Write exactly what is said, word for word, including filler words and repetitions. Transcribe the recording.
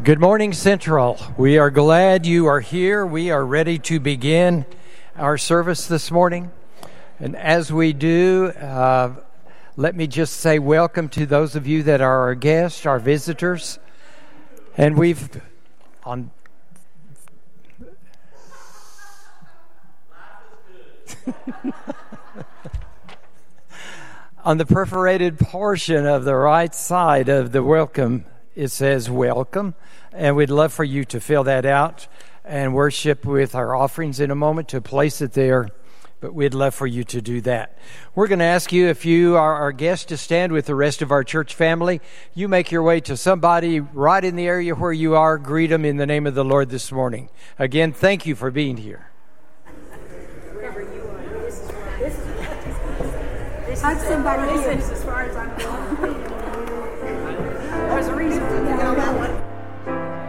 Good morning, Central. We are glad you are here. We are ready to begin our service this morning. And as we do, uh, let me just say welcome to those of you that are our guests, our visitors. And we've on on the perforated portion of the right side of the welcome, it says welcome, and we'd love for you to fill that out and worship with our offerings in a moment to place it there, but we'd love for you to do that. We're going to ask you, if you are our guest, to stand with the rest of our church family. You make your way to somebody right in the area where you are. Greet them in the name of the Lord this morning. Again, thank you for being here. Wherever you are, this is this is this is, this is, somebody this is as far as I'm going.